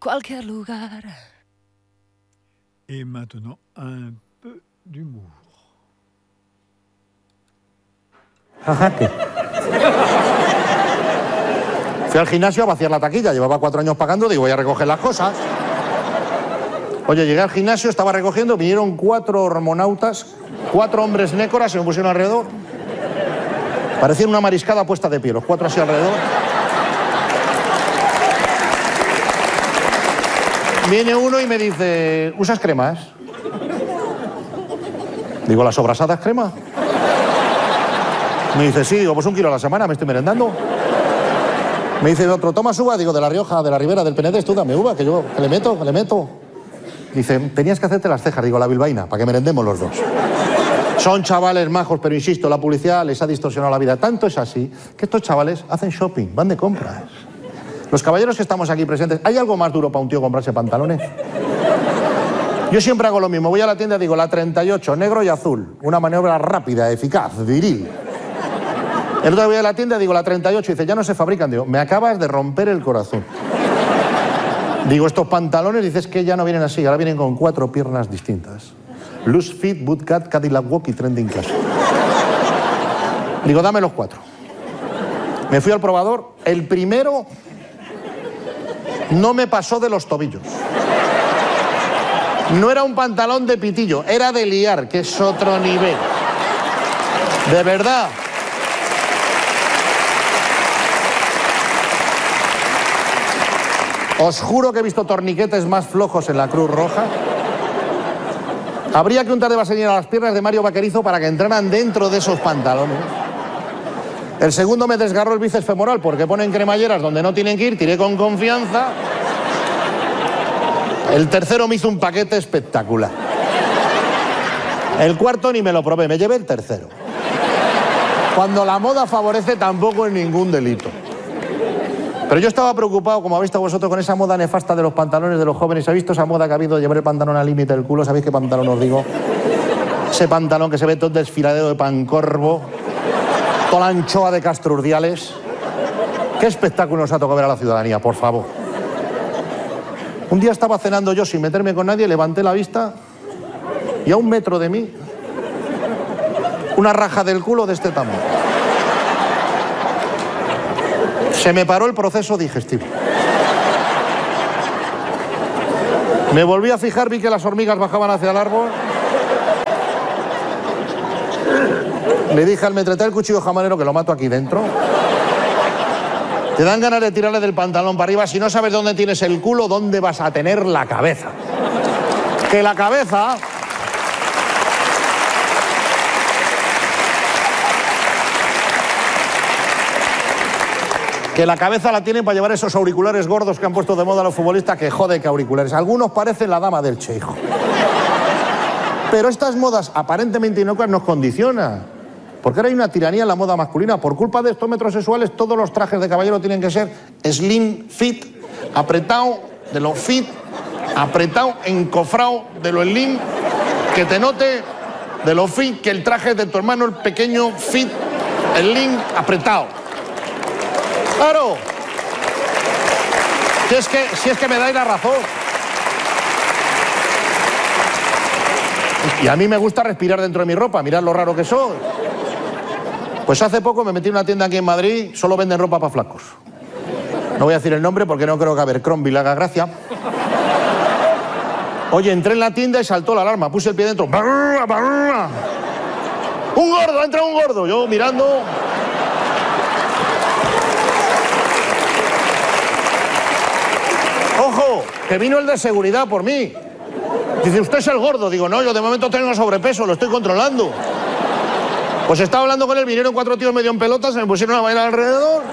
cualquier lugar. Et maintenant, un peu d'humour. Jajaque. Fui al gimnasio a vaciar la taquilla, llevaba 4 años pagando, digo, voy a recoger las cosas. Oye, llegué al gimnasio, estaba recogiendo, vinieron 4 hormonautas, 4 hombres nécoras, se me pusieron alrededor. Parecían una mariscada puesta de pie, los 4 así alrededor. Viene uno y me dice, ¿usas cremas? Digo, ¿las sobrasadas crema? Me dice, sí, digo, pues 1 kilo a la semana, me estoy merendando. Me dice otro, ¿tomas uva? Digo, de La Rioja, de la Ribera, del Penedés, tú dame uva, que yo, que le meto. Dice, tenías que hacerte las cejas, digo, la bilbaína, para que merendemos los dos. Son chavales majos, pero insisto, la publicidad les ha distorsionado la vida. Tanto es así que estos chavales hacen shopping, van de compras. Los caballeros que estamos aquí presentes, ¿hay algo más duro para un tío comprarse pantalones? Yo siempre hago lo mismo, voy a la tienda y digo, la 38, negro y azul. Una maniobra rápida, eficaz, viril. El otro día voy a la tienda y digo, la 38, y dice, ya no se fabrican. Digo, me acabas de romper el corazón. Digo, estos pantalones, dices que ya no vienen así, ahora vienen con 4 piernas distintas. Loose fit, bootcut, Cadillac walk y trending classic. Digo, dame los 4. Me fui al probador, el primero no me pasó de los tobillos. No era un pantalón de pitillo, era de liar, que es otro nivel. De verdad. Os juro que he visto torniquetes más flojos en la Cruz Roja. Habría que untar de vaselina las piernas de Mario Vaquerizo para que entraran dentro de esos pantalones. El segundo me desgarró el bíceps femoral porque ponen cremalleras donde no tienen que ir, tiré con confianza. El tercero me hizo un paquete espectacular. El cuarto ni me lo probé, me llevé el tercero. Cuando la moda favorece tampoco es ningún delito. Pero yo estaba preocupado, como habéis estado vosotros, con esa moda nefasta de los pantalones de los jóvenes. ¿Habéis visto esa moda que ha habido de llevar el pantalón al límite del culo? ¿Sabéis qué pantalón os digo? Ese pantalón que se ve todo desfiladero de Pancorvo, toda la anchoa de Castro Urdiales. ¿Qué espectáculo nos ha tocado ver a la ciudadanía, por favor? Un día estaba cenando yo sin meterme con nadie, levanté la vista y a 1 metro de mí, una raja del culo de este tamaño. Se me paró el proceso digestivo. Me volví a fijar, vi que las hormigas bajaban hacia el árbol. Le dije al metreté el cuchillo jamonero que lo mato aquí dentro. Te dan ganas de tirarle del pantalón para arriba. Si no sabes dónde tienes el culo, ¿dónde vas a tener la cabeza? Que la cabeza... Que la cabeza la tienen para llevar esos auriculares gordos que han puesto de moda los futbolistas, que jode que auriculares. Algunos parecen la dama del Che, hijo. Pero estas modas aparentemente inocuas nos condicionan. Porque ahora hay una tiranía en la moda masculina. Por culpa de estos metrosexuales, todos los trajes de caballero tienen que ser slim fit, apretado de lo fit, apretado, encofrado de lo slim, que te note de lo fit, que el traje de tu hermano, el pequeño fit, slim, apretado. ¡Claro! Si es que me dais la razón. Y a mí me gusta respirar dentro de mi ropa, mirad lo raro que soy. Pues hace poco me metí en una tienda aquí en Madrid, solo venden ropa para flacos. No voy a decir el nombre porque no creo que Abercrombie le haga gracia. Oye, entré en la tienda y saltó la alarma, puse el pie dentro. ¡Barra, barra! ¡Un gordo! ¡Entra un gordo! Yo mirando... ¡Ojo! Que vino el de seguridad por mí. Dice, ¿usted es el gordo? Digo, no, yo de momento tengo sobrepeso, lo estoy controlando. Pues estaba hablando con él, vinieron 4 tíos medio en pelotas, se me pusieron a bailar alrededor.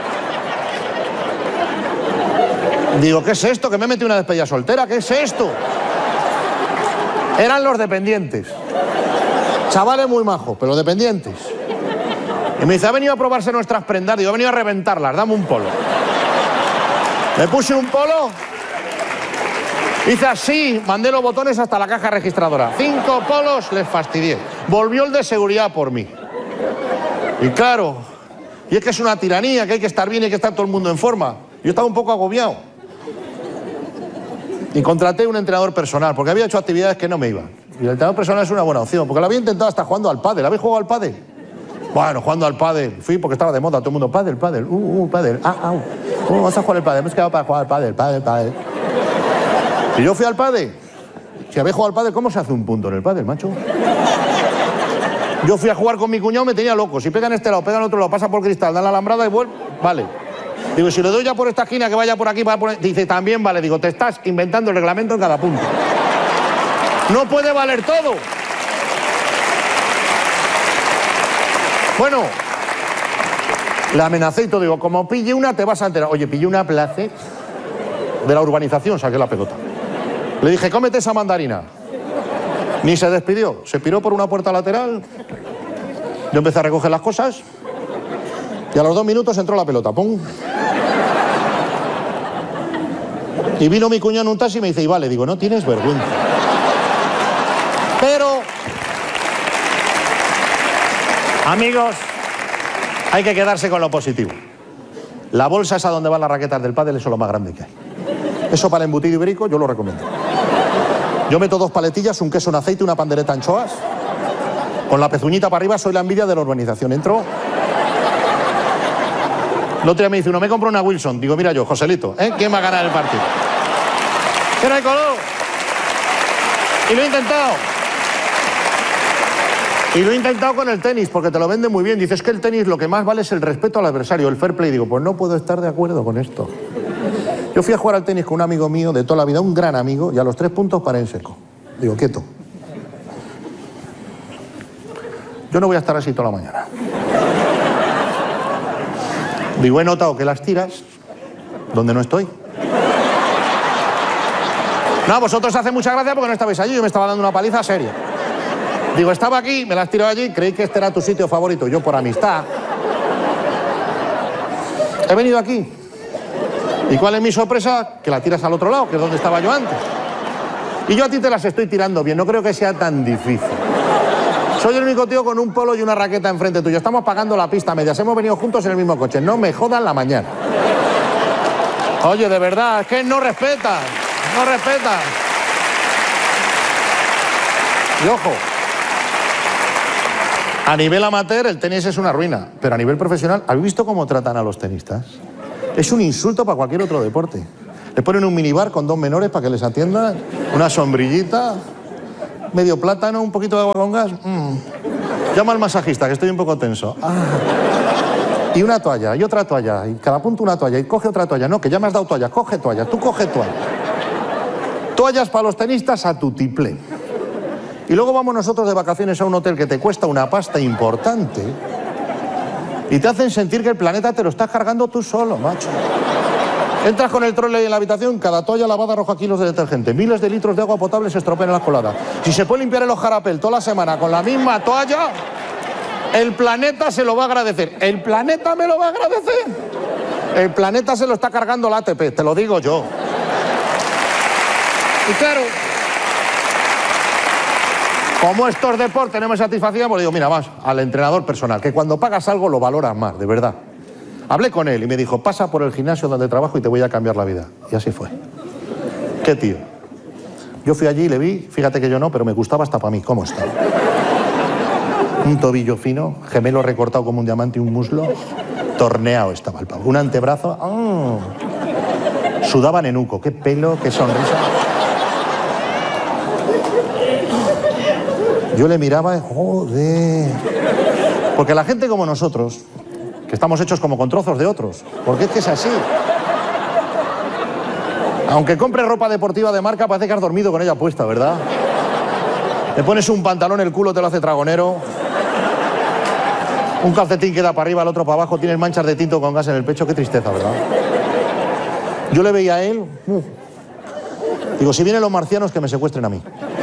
Digo, ¿qué es esto? Que me he metido una despedida soltera, ¿qué es esto? Eran los dependientes. Chavales muy majos, pero dependientes. Y me dice, ha venido a probarse nuestras prendas. Digo, ha venido a reventarlas, dame un polo. Me puse un polo, hice así, mandé los botones hasta la caja registradora. 5 polos, les fastidié. Volvió el de seguridad por mí. Y claro, y es que es una tiranía, que hay que estar bien y hay que estar todo el mundo en forma. Yo estaba un poco agobiado. Y contraté un entrenador personal, porque había hecho actividades que no me iban. Y el entrenador personal es una buena opción, porque lo había intentado hasta jugando al pádel. ¿Habéis jugado al pádel? Bueno, jugando al pádel. Fui porque estaba de moda, todo el mundo, pádel. Pádel. Vamos a jugar al pádel. Hemos quedado para jugar al pádel. Y yo fui al pádel. Si habéis jugado al pádel, ¿cómo se hace un punto en el pádel, macho? Yo fui a jugar con mi cuñado, me tenía loco. Si pega en este lado, pega en otro lado, pasa por cristal, da la alambrada y vuelve. Vale. Digo, si le doy ya por esta esquina, que vaya por aquí, vaya por... Dice, también vale. Digo, te estás inventando el reglamento en cada punto. No puede valer todo. Bueno, le amenacé y todo. Digo, como pille una, te vas a enterar. Oye, pillé una place de la urbanización, saqué la pelota. Le dije, cómete esa mandarina. Ni se despidió. Se piró por una puerta lateral. Yo empecé a recoger las cosas. Y a los 2 minutos entró la pelota. ¡Pum! Y vino mi cuñado en un taxi y me dice, y vale, digo, no tienes vergüenza. Pero, amigos, hay que quedarse con lo positivo. La bolsa esa donde van las raquetas del pádel, eso es lo más grande que hay. Eso para el embutido ibérico, yo lo recomiendo. Yo meto 2 paletillas, un queso en aceite, una pandereta anchoas. Con la pezuñita para arriba, soy la envidia de la urbanización. Entro. El otro día me dice uno, me compro una Wilson. Digo, mira yo, Joselito, ¿quién va a ganar el partido? ¡Que no hay color! Y lo he intentado. Y lo he intentado con el tenis, porque te lo venden muy bien. Dices que el tenis lo que más vale es el respeto al adversario, el fair play. Digo, pues no puedo estar de acuerdo con esto. Yo fui a jugar al tenis con un amigo mío de toda la vida, un gran amigo, y a los 3 puntos paré en seco. Digo, quieto. Yo no voy a estar así toda la mañana. Digo, he notado que las tiras donde no estoy. No, vosotros hace mucha gracia porque no estabais allí, yo me estaba dando una paliza seria. Digo, estaba aquí, me las tirado allí, creí que este era tu sitio favorito, yo por amistad. He venido aquí. ¿Y cuál es mi sorpresa? Que la tiras al otro lado, que es donde estaba yo antes. Y yo a ti te las estoy tirando bien, no creo que sea tan difícil. Soy el único tío con un polo y una raqueta enfrente tuyo. Estamos pagando la pista a medias, hemos venido juntos en el mismo coche. No me jodan la mañana. Oye, de verdad, es que no respetas. No respetas. Y ojo, a nivel amateur el tenis es una ruina, pero a nivel profesional, ¿habéis visto cómo tratan a los tenistas? Es un insulto para cualquier otro deporte. Le ponen un minibar con 2 menores para que les atiendan, una sombrillita, medio plátano, un poquito de agua con gas. Llama al masajista, que estoy un poco tenso. Y una toalla, y otra toalla, y cada punto una toalla, y coge otra toalla. No, que ya me has dado toalla, coge toalla, tú coge toalla. Toallas para los tenistas a tutiplén. Y luego vamos nosotros de vacaciones a un hotel que te cuesta una pasta importante y te hacen sentir que el planeta te lo estás cargando tú solo, macho. Entras con el trole en la habitación, cada toalla lavada arroja kilos de detergente. Miles de litros de agua potable se estropean en las coladas. Si se puede limpiar el ojarapel toda la semana con la misma toalla, el planeta se lo va a agradecer. ¿El planeta me lo va a agradecer? El planeta se lo está cargando la ATP, te lo digo yo. Y claro, como estos deportes no me satisfacían, pues digo, mira, vas al entrenador personal, que cuando pagas algo lo valoras más, de verdad. Hablé con él y me dijo, pasa por el gimnasio donde trabajo y te voy a cambiar la vida. Y así fue. ¿Qué tío? Yo fui allí y le vi, fíjate que yo no, pero me gustaba hasta para mí, ¿cómo está? Un tobillo fino, gemelo recortado como un diamante y un muslo, torneado estaba el pavo. Un antebrazo, sudaba nenuco, qué pelo, qué sonrisa. Yo le miraba y, joder. Porque la gente como nosotros, que estamos hechos como con trozos de otros, porque es que es así. Aunque compres ropa deportiva de marca, parece que has dormido con ella puesta, ¿verdad? Le pones un pantalón, el culo te lo hace tragonero. Un calcetín queda para arriba, el otro para abajo, tienes manchas de tinto con gas en el pecho, qué tristeza, ¿verdad? Yo le veía a él, digo, si vienen los marcianos, que me secuestren a mí.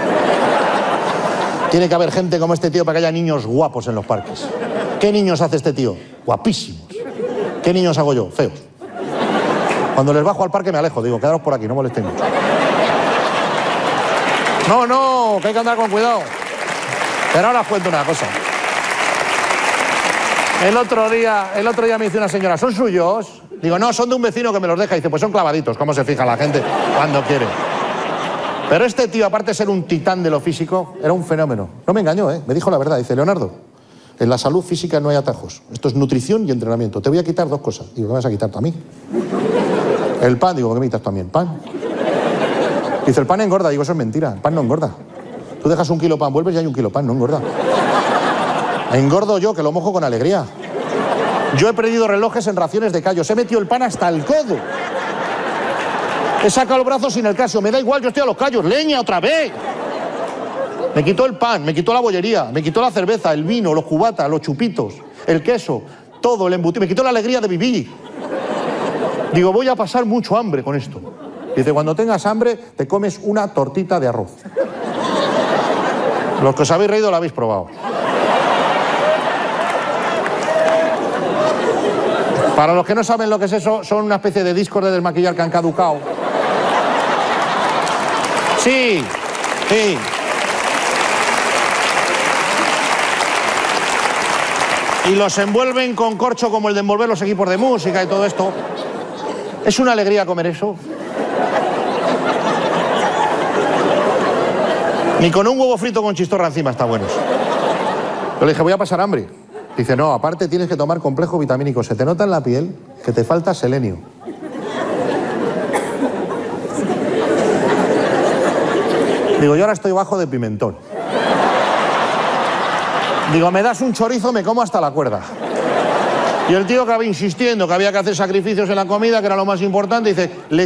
Tiene que haber gente como este tío para que haya niños guapos en los parques. ¿Qué niños hace este tío? Guapísimos. ¿Qué niños hago yo? Feos. Cuando les bajo al parque me alejo, digo, quedaros por aquí, no molestéis mucho. No, que hay que andar con cuidado. Pero ahora os cuento una cosa. El otro día me dice una señora, ¿son suyos? Digo, no, son de un vecino que me los deja. Y dice, pues son clavaditos, ¿cómo se fija la gente cuando quiere? Pero este tío, aparte de ser un titán de lo físico, era un fenómeno. No me engañó, ¿eh? Me dijo la verdad. Dice, Leonardo, en la salud física no hay atajos. Esto es nutrición y entrenamiento. Te voy a quitar 2 cosas. Digo, ¿qué me vas a quitar tú a mí? El pan. Digo, ¿qué me quitas tú a mí? El pan. Dice, el pan engorda. Digo, eso es mentira. El pan no engorda. Tú dejas 1 kilo pan, vuelves y hay 1 kilo pan. No engorda. Engordo yo, que lo mojo con alegría. Yo he perdido relojes en raciones de callos. He metido el pan hasta el codo. He sacado el brazo sin el Casio. Me da igual, yo estoy a los callos. ¡Leña otra vez! Me quitó el pan, me quitó la bollería, me quitó la cerveza, el vino, los cubatas, los chupitos, el queso, todo, el embutido. Me quitó la alegría de vivir. Digo, voy a pasar mucho hambre con esto. Dice, cuando tengas hambre, te comes una tortita de arroz. Los que os habéis reído lo habéis probado. Para los que no saben lo que es eso, son una especie de discos de desmaquillar que han caducado. Sí, sí. Y los envuelven con corcho como el de envolver los equipos de música y todo esto. Es una alegría comer eso. Ni con un huevo frito con chistorra encima está bueno. Yo le dije, voy a pasar hambre. Dice, no, aparte tienes que tomar complejo vitamínico. Se te nota en la piel que te falta selenio. Digo, yo ahora estoy bajo de pimentón. Digo, me das un chorizo, me como hasta la cuerda. Y el tío que había insistiendo que había que hacer sacrificios en la comida, que era lo más importante, dice,